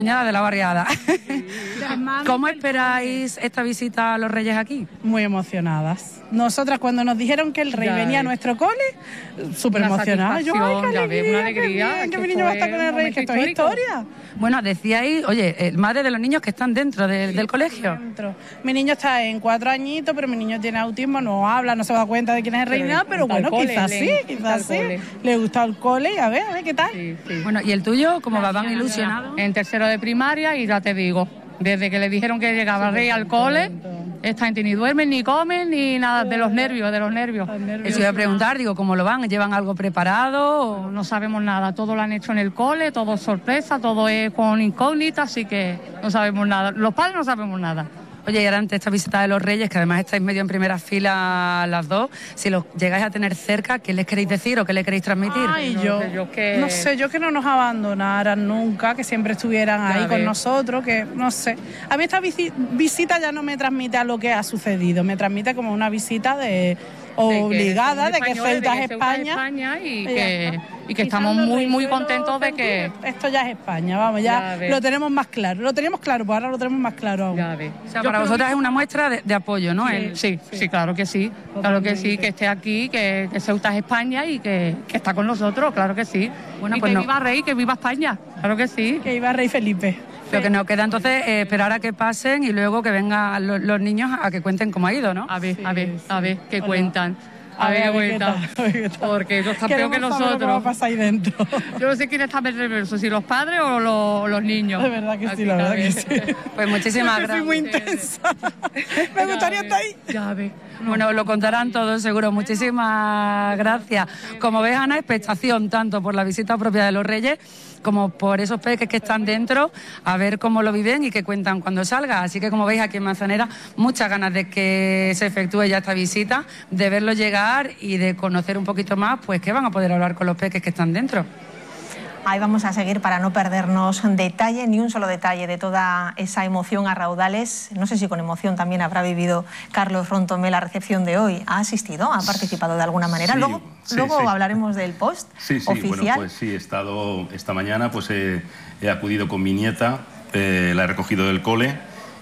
De la barriada. ¿Cómo esperáis esta visita a los Reyes aquí? Muy emocionadas. Nosotras cuando nos dijeron que el Rey venía a nuestro cole, súper emocionadas. Yo, ¡ay, qué alegría, una alegría! Que mi niño va a estar con el Rey, que esto es historia. Bueno, decíais, oye, madre de los niños que están dentro del colegio. Dentro. Mi niño está en 4 añitos, pero mi niño tiene autismo, no habla, no se da cuenta de quién es el Rey, nada, pero bueno, quizás sí. Le gusta el cole, a ver qué tal. Sí. Bueno, ¿y el tuyo cómo va? ¿Van ilusionados? En tercero de primaria y ya te digo, desde que le dijeron que llegaba el Rey al cole, esta gente ni duermen, ni comen, ni nada, de los nervios. Eso iba a preguntar, digo, ¿cómo lo van? ¿Llevan algo preparado? No sabemos nada, todo lo han hecho en el cole, todo es sorpresa, todo es con incógnita, así que no sabemos nada. Los padres no sabemos nada. Oye, y ahora ante esta visita de los Reyes, que además estáis medio en primera fila las dos, si los llegáis a tener cerca, ¿qué les queréis decir o qué les queréis transmitir? Ay, yo que no nos abandonaran nunca, que siempre estuvieran ahí con nosotros, que no sé. A mí esta visita ya no me transmite a lo que ha sucedido, me transmite como una visita obligada de que Ceuta es España y que estamos muy contentos de que esto ya es España, vamos, ya lo tenemos más claro. Lo teníamos claro, pues ahora lo tenemos más claro aún. O sea, para vosotras es una muestra de apoyo, ¿no? Sí, claro que sí. Claro que sí, que esté aquí, que Ceuta es España y que está con nosotros, claro que sí. Bueno, y pues que viva Rey, que viva España, claro que sí. Que viva Rey Felipe. Lo que nos queda entonces es esperar a que pasen y luego que vengan los niños a que cuenten cómo ha ido, ¿no? A ver, qué cuentan. A ver qué cuentan. Porque ellos están peor que nosotros. ¿Qué va a pasar ahí dentro? Yo no sé quién está más nervioso, si los padres o los niños. De verdad que sí, la verdad que sí. Pues muchísimas gracias. Soy muy intensa. Me gustaría estar ahí. Ya ves. Bueno, lo contarán todos seguro. Muchísimas gracias. Como ves, Ana, expectación tanto por la visita propia de los Reyes como por esos peques que están dentro, a ver cómo lo viven y qué cuentan cuando salga. Así que, como veis, aquí en Manzanera, muchas ganas de que se efectúe ya esta visita, de verlo llegar y de conocer un poquito más, pues que van a poder hablar con los peques que están dentro. Ahí vamos a seguir para no perdernos detalle, ni un solo detalle de toda esa emoción a raudales. No sé si con emoción también habrá vivido Carlos Rontomé la recepción de hoy. ¿Ha asistido? ¿Ha participado de alguna manera? Sí, luego hablaremos del post oficial. Bueno, pues sí, he estado esta mañana, pues he acudido con mi nieta, la he recogido del cole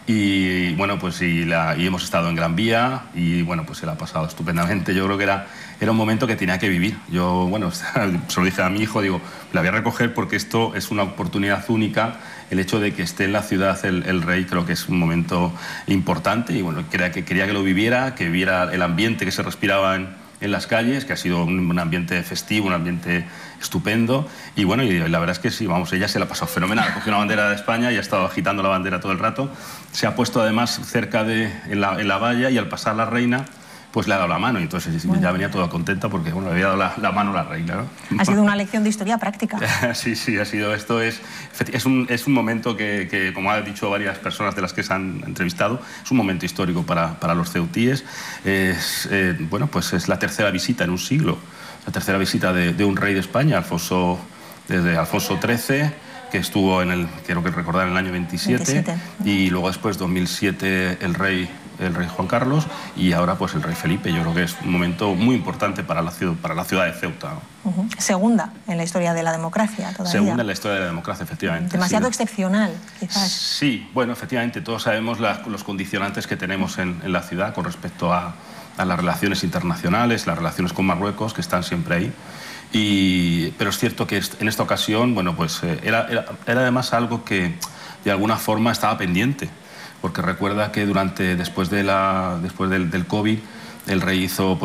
y bueno, pues y hemos estado en Gran Vía y bueno, pues se la ha pasado estupendamente. Yo creo que era un momento que tenía que vivir. Yo, bueno, se lo dije a mi hijo, digo, la voy a recoger porque esto es una oportunidad única. El hecho de que esté en la ciudad el Rey creo que es un momento importante y bueno, quería que lo viviera, que viera el ambiente que se respiraba en las calles, que ha sido un ambiente festivo, un ambiente estupendo y bueno, y la verdad es que sí, vamos, ella se la ha pasado fenomenal, ha cogido una bandera de España y ha estado agitando la bandera todo el rato, se ha puesto además cerca en la valla y al pasar la reina pues le ha dado la mano y entonces ya venía toda contenta porque bueno, le había dado la mano a la reina, ¿no? Ha sido una lección de historia práctica. Sí, ha sido esto, es un momento que, como han dicho varias personas de las que se han entrevistado, es un momento histórico para los ceutíes. Bueno, pues es la tercera visita en un siglo, la tercera visita de un rey de España, desde Alfonso XIII, que estuvo quiero que recordar, en el año 27. Y luego después, 2007, el rey Juan Carlos y ahora pues el rey Felipe. Yo creo que es un momento muy importante para la ciudad de Ceuta, ¿no? Segunda en la historia de la democracia todavía. Segunda en la historia de la democracia, efectivamente. Demasiado excepcional, quizás. Sí, bueno, efectivamente, todos sabemos los condicionantes que tenemos en la ciudad con respecto a las relaciones internacionales, las relaciones con Marruecos, que están siempre ahí. Pero es cierto que en esta ocasión, bueno, pues era además algo que de alguna forma estaba pendiente. Porque recuerda que después del COVID, el rey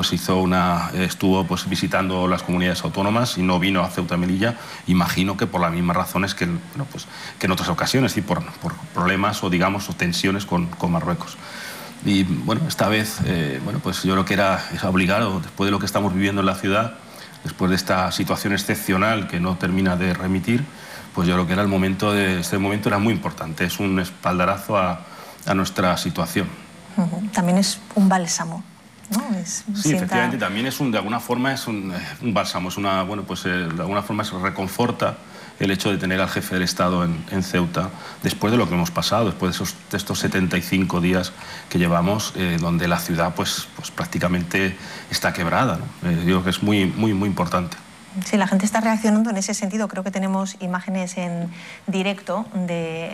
estuvo visitando las comunidades autónomas y no vino a Ceuta y Melilla. Imagino que por las mismas razones que en otras ocasiones, y por problemas o tensiones con Marruecos. Y bueno, esta vez, pues yo creo que es obligado, después de lo que estamos viviendo en la ciudad, después de esta situación excepcional que no termina de remitir, pues yo creo que este momento era muy importante, es un espaldarazo a nuestra situación. También es un bálsamo, ¿no? Sí, efectivamente, también de alguna forma es un bálsamo, de alguna forma se reconforta el hecho de tener al jefe del Estado en Ceuta, después de lo que hemos pasado, después de estos 75 días que llevamos, donde la ciudad pues prácticamente está quebrada, ¿no? Yo creo que es muy importante. Sí, la gente está reaccionando en ese sentido. Creo que tenemos imágenes en directo de